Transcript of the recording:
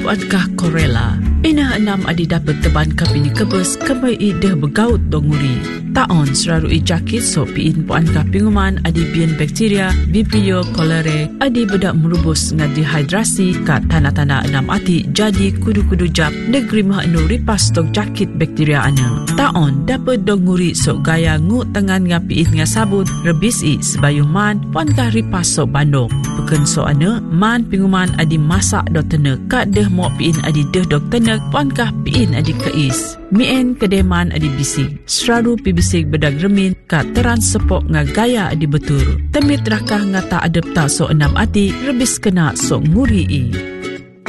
puankah korela. Ina enam adi dapat teban kapini kebes kemai ide begaut donguri. Taon seraru jakit so piin puankah pinguman adi bian bakteria Vibrio cholerae adi bedak merubus ngad dehidrasi ka tanah-tanah enam ati jadi kudu-kudu jap negeri mah enu ripas tok jakit bakteria ana. Taon dapat donguri so gaya ngut tangan ngapiin ngasabut rebisi sebayung man puankah ripas so bandok. Bukan so ana man pinguman adi masak dok tenek ka deh mo piin adi deh dok tenek puankah piin adi keis. Mien kedeman adi bisik. Seraru pibisik bedag remin ka teran sepok ngagaya adi betul. Temit rakah ngata adep tak so enam ati rebis kena so nguri i.